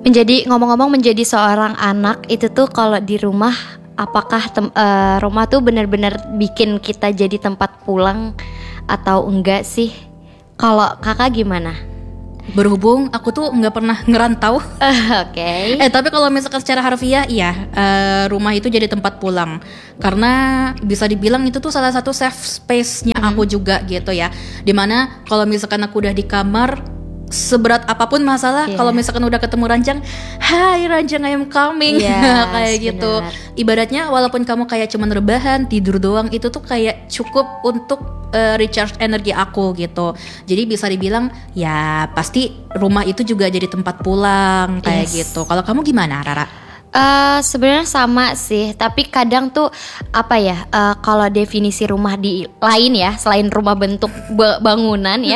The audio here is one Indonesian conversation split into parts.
Menjadi ngomong-ngomong menjadi seorang anak itu tuh kalau di rumah apakah rumah tuh benar-benar bikin kita jadi tempat pulang atau enggak sih? Kalau kakak gimana? Berhubung aku tuh nggak pernah ngerantau. Oke. Tapi kalau misalkan secara harfiah, iya, rumah itu jadi tempat pulang. Karena bisa dibilang itu tuh salah satu safe space-nya aku juga gitu ya. Dimana kalau misalkan aku udah di kamar, seberat apapun masalah, kalau misalkan udah ketemu ranjang, hai ranjang I am coming, kayak gitu. Ibaratnya walaupun kamu kayak cuman rebahan, tidur doang, itu tuh kayak cukup untuk recharge energi aku gitu. Jadi bisa dibilang ya pasti rumah itu juga jadi tempat pulang kayak gitu. Kalau kamu gimana, Rara? Sebenarnya sama sih, tapi kadang tuh apa ya? Kalau definisi rumah di lain ya, selain rumah bentuk bangunan ya.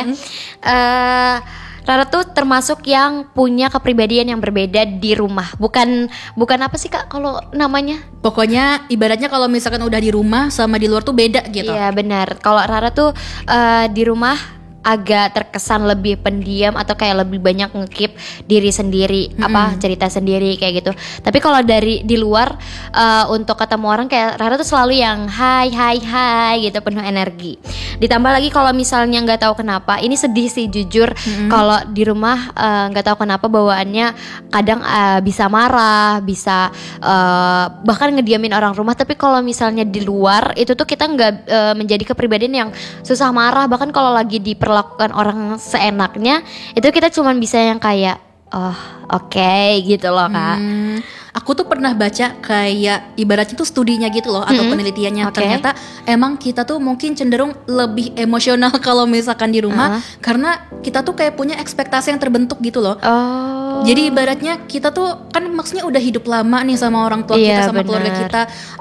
Rara tuh termasuk yang punya kepribadian yang berbeda di rumah. Bukan apa sih Kak kalau namanya? Pokoknya ibaratnya kalau misalkan udah di rumah sama di luar tuh beda gitu. Iya benar. Kalau Rara tuh di rumah agak terkesan lebih pendiam atau kayak lebih banyak nge-keep diri sendiri, cerita sendiri kayak gitu. Tapi kalau dari di luar untuk ketemu orang kayak Rara tuh selalu yang hai gitu, penuh energi. Ditambah lagi kalau misalnya nggak tahu kenapa, ini sedih sih jujur, kalau di rumah nggak tahu kenapa bawaannya kadang bisa marah, bisa bahkan ngediamin orang rumah. Tapi kalau misalnya di luar itu tuh kita nggak menjadi kepribadian yang susah marah. Bahkan kalau lagi diperlakukan orang seenaknya, itu kita cuman bisa yang kayak oke, gitu loh Kak. Aku tuh pernah baca kayak ibaratnya tuh studinya gitu loh, atau penelitiannya. Ternyata emang kita tuh mungkin cenderung lebih emosional kalau misalkan di rumah, karena kita tuh kayak punya ekspektasi yang terbentuk gitu loh. Jadi ibaratnya kita tuh kan maksudnya udah hidup lama nih sama orang tua kita, sama keluarga kita.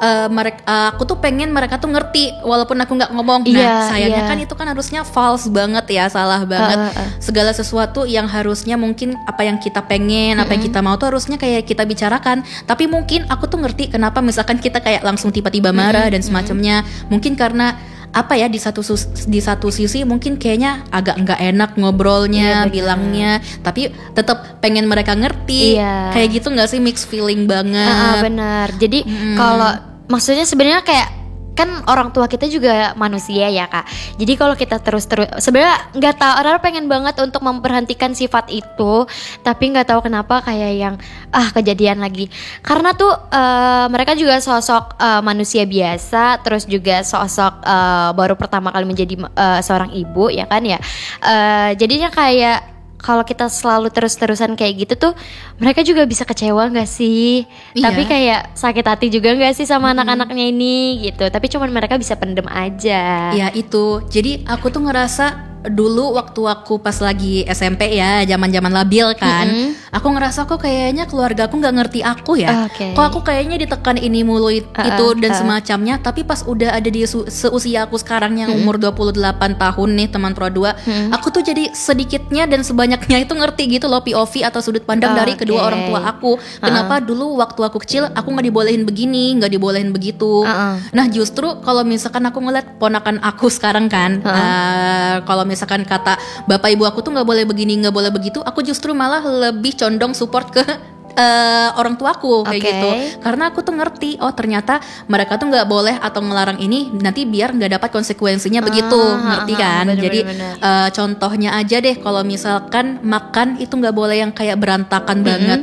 Aku tuh pengen mereka tuh ngerti walaupun aku nggak ngomong. Nah sayangnya kan itu kan harusnya false banget ya, salah banget. Segala sesuatu yang harusnya mungkin apa yang kita pengen, apa yang kita mau tuh harusnya kayak kita bicarakan. Tapi mungkin aku tuh ngerti kenapa misalkan kita kayak langsung tiba-tiba marah dan semacamnya. Mungkin karena apa ya, di satu sisi mungkin kayaknya agak nggak enak ngobrolnya, bilangnya, tapi tetap pengen mereka ngerti. Kayak gitu nggak sih, mixed feeling banget. Benar. Jadi kalau maksudnya sebenarnya kayak kan orang tua kita juga manusia ya Kak. Jadi kalau kita terus sebenarnya nggak tahu, Rara pengen banget untuk memperhentikan sifat itu, tapi nggak tahu kenapa kayak yang kejadian lagi. Karena tuh mereka juga sosok manusia biasa, terus juga sosok baru pertama kali menjadi seorang ibu ya kan ya. Jadinya kayak kalau kita selalu terus-terusan kayak gitu tuh, mereka juga bisa kecewa gak sih? Tapi kayak sakit hati juga gak sih sama anak-anaknya ini gitu. Tapi cuman mereka bisa pendem aja. Ya itu, jadi aku tuh ngerasa dulu waktu aku pas lagi SMP ya, zaman-zaman labil kan, aku ngerasa kok kayaknya keluarga aku nggak ngerti aku ya. Kok aku kayaknya ditekan ini mulu itu dan semacamnya. Tapi pas udah ada di seusia aku sekarang yang umur 28 tahun nih, teman Pro 2, aku tuh jadi sedikitnya dan sebanyaknya itu ngerti gitu loh POV atau sudut pandang dari kedua orang tua aku. Kenapa dulu waktu aku kecil aku nggak dibolehin begini, nggak dibolehin begitu. Nah justru kalau misalkan aku ngeliat ponakan aku sekarang kan, kalau misalkan kata bapak ibu aku tuh nggak boleh begini, nggak boleh begitu, aku justru malah lebih condong support ke orang tuaku kayak gitu. Karena aku tuh ngerti, oh ternyata mereka tuh nggak boleh atau ngelarang ini nanti biar nggak dapat konsekuensinya begitu, ngerti kan? Jadi contohnya aja deh, kalau misalkan makan itu nggak boleh yang kayak berantakan banget.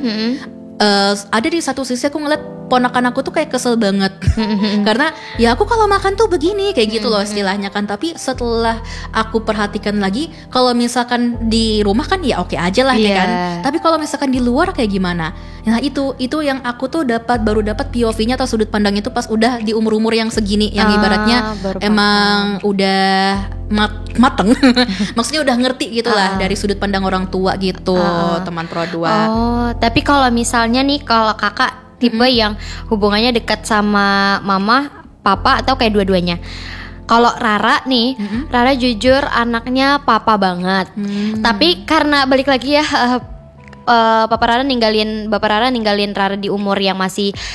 Ada di satu sisi aku ngeliat ponakan aku tuh kayak kesel banget karena ya aku kalau makan tuh begini kayak gitu loh istilahnya kan. Tapi setelah aku perhatikan lagi, kalau misalkan di rumah kan ya oke aja lah ya kan. Tapi kalau misalkan di luar kayak gimana? Nah itu yang aku tuh baru dapat POV-nya atau sudut pandang itu pas udah di umur-umur yang segini, yang ibaratnya emang udah mateng maksudnya udah ngerti gitu lah dari sudut pandang orang tua gitu, teman Pro 2. Tapi kalau misalnya nih, kalau kakak tipe yang hubungannya dekat sama mama, papa, atau kayak dua-duanya? Kalau Rara nih, Rara jujur anaknya papa banget. Tapi karena balik lagi ya, Bapak Rara ninggalin Rara di umur yang masih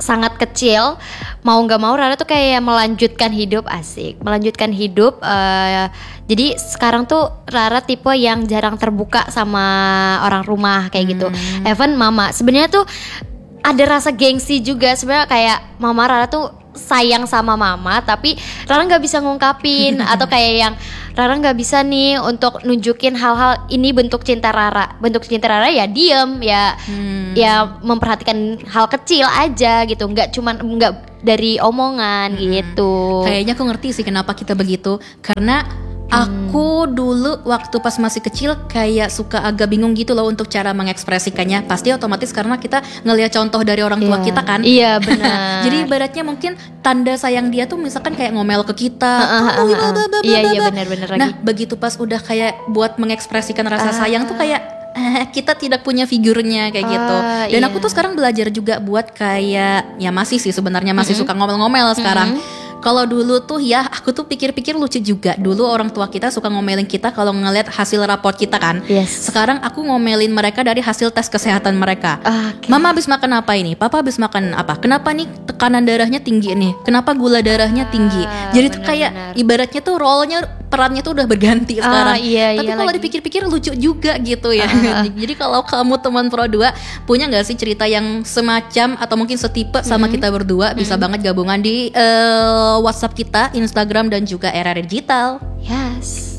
sangat kecil, mau nggak mau Rara tuh kayak melanjutkan hidup, asik, melanjutkan hidup. Jadi sekarang tuh Rara tipe yang jarang terbuka sama orang rumah kayak gitu. Even mama, sebenarnya tuh ada rasa gengsi juga sebenarnya, kayak mama Rara tuh sayang sama mama, tapi Rara nggak bisa ngungkapin atau kayak yang Rara nggak bisa nih untuk nunjukin hal-hal ini bentuk cinta Rara. Bentuk cinta Rara ya diem, ya memperhatikan hal kecil aja gitu, nggak dari omongan gitu. Kayaknya aku ngerti sih kenapa kita begitu, karena aku dulu waktu pas masih kecil kayak suka agak bingung gitu loh untuk cara mengekspresikannya. Pasti otomatis karena kita ngelihat contoh dari orang tua kita kan. Iya benar. Jadi ibaratnya mungkin tanda sayang dia tuh misalkan kayak ngomel ke kita. Iya benar-benar lagi. Nah begitu pas udah kayak buat mengekspresikan rasa sayang tuh kayak kita tidak punya figurnya kayak gitu. Dan aku tuh sekarang belajar juga buat kayak, ya masih sih sebenarnya masih suka ngomel-ngomel sekarang. Kalau dulu tuh ya aku tuh pikir-pikir lucu juga. Dulu orang tua kita suka ngomelin kita kalau ngeliat hasil raport kita kan. Sekarang aku ngomelin mereka dari hasil tes kesehatan mereka. Mama habis makan apa ini? Papa habis makan apa? Kenapa nih tekanan darahnya tinggi nih? Kenapa gula darahnya tinggi? Jadi tuh kayak ibaratnya tuh role-nya, perannya tuh udah berganti sekarang. Tapi kalau dipikir-pikir lucu juga gitu ya. Jadi kalau kamu teman Pro 2 punya gak sih cerita yang semacam atau mungkin setipe sama kita berdua, bisa banget gabungan di WhatsApp kita, Instagram dan juga RR Digital. Yes.